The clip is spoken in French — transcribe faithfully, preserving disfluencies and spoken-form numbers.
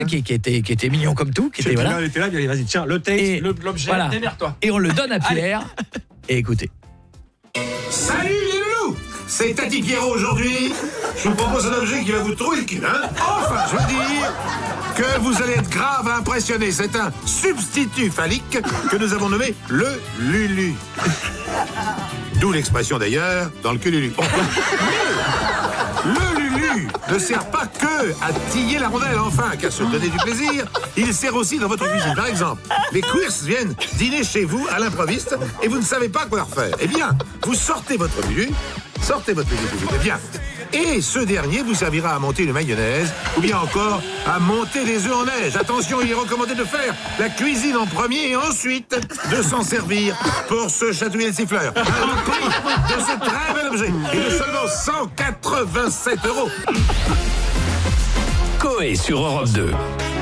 qui, qui, était, qui était mignon comme tout. Qui était, voilà. Là, il était là, il dit, vas-y, tiens, le texte, Et le, l'objet, voilà. démerde-toi. Et on le donne à Pierre. Et écoutez. Salut les loulous, c'est Tati Pierrot aujourd'hui. Je vous propose un objet qui va vous trouver le cul, hein. Enfin, je veux dire que vous allez être grave impressionné. C'est un substitut phallique que nous avons nommé le Lulu. D'où l'expression d'ailleurs dans le cul Lulu. Oh. Le Lulu ne sert pas que à tiller la rondelle, enfin, qu'à se donner du plaisir. Il sert aussi dans votre cuisine. Par exemple, les queers viennent dîner chez vous à l'improviste et vous ne savez pas quoi leur faire. Eh bien, vous sortez votre Lulu, sortez votre Lulu, eh bien, et ce dernier vous servira à monter une mayonnaise ou bien encore à monter des œufs en neige. Attention, il est recommandé de faire la cuisine en premier et ensuite de s'en servir pour se chatouiller le siffleur. Le prix de ce très bel objet est de seulement cent quatre-vingt-sept euros. Coé sur Europe deux.